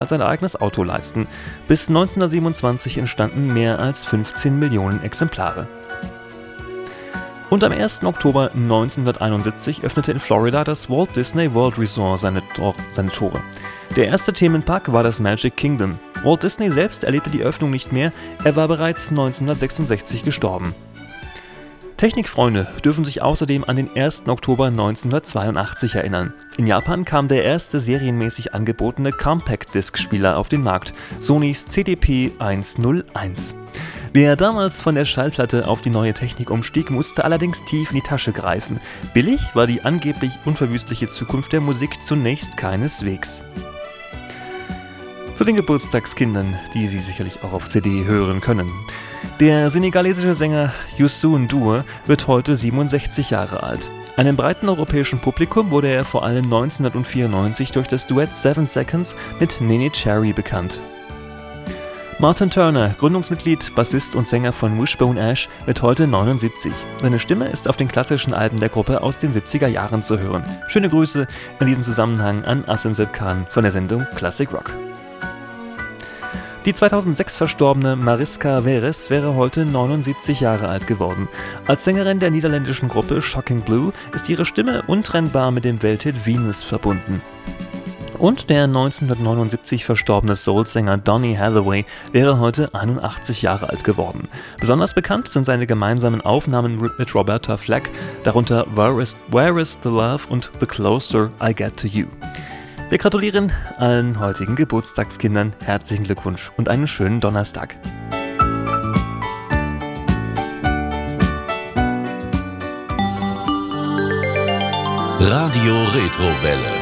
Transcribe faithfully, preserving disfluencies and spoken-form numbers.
als ein eigenes Auto leisten. Bis neunzehnhundertsiebenundzwanzig entstanden mehr als fünfzehn Millionen Exemplare. Und am ersten Oktober neunzehnhunderteinundsiebzig öffnete in Florida das Walt Disney World Resort seine, Tor- seine Tore. Der erste Themenpark war das Magic Kingdom. Walt Disney selbst erlebte die Öffnung nicht mehr, er war bereits neunzehnhundertsechsundsechzig gestorben. Technikfreunde dürfen sich außerdem an den ersten Oktober neunzehnhundertzweiundachtzig erinnern. In Japan kam der erste serienmäßig angebotene Compact-Disc-Spieler auf den Markt, Sonys C D P hunderteins. Wer damals von der Schallplatte auf die neue Technik umstieg, musste allerdings tief in die Tasche greifen. Billig war die angeblich unverwüstliche Zukunft der Musik zunächst keineswegs. Zu den Geburtstagskindern, die Sie sicherlich auch auf C D hören können. Der senegalesische Sänger Youssou N'Dour wird heute siebenundsechzig Jahre alt. Einem breiten europäischen Publikum wurde er vor allem neunzehnhundertvierundneunzig durch das Duett Seven Seconds mit Nene Cherry bekannt. Martin Turner, Gründungsmitglied, Bassist und Sänger von Wishbone Ash, wird heute neunundsiebzig. Seine Stimme ist auf den klassischen Alben der Gruppe aus den siebziger Jahren zu hören. Schöne Grüße in diesem Zusammenhang an Asim Sedkan von der Sendung Classic Rock. Die zweitausendsechs verstorbene Mariska Veres wäre heute neunundsiebzig Jahre alt geworden. Als Sängerin der niederländischen Gruppe Shocking Blue ist ihre Stimme untrennbar mit dem Welthit Venus verbunden. Und der neunzehnhundertneunundsiebzig verstorbene Soul-Sänger Donny Hathaway wäre heute einundachtzig Jahre alt geworden. Besonders bekannt sind seine gemeinsamen Aufnahmen mit Roberta Flack, darunter Where is, Where is the Love und The Closer I Get to You. Wir gratulieren allen heutigen Geburtstagskindern, herzlichen Glückwunsch und einen schönen Donnerstag. Radio Retrowelle.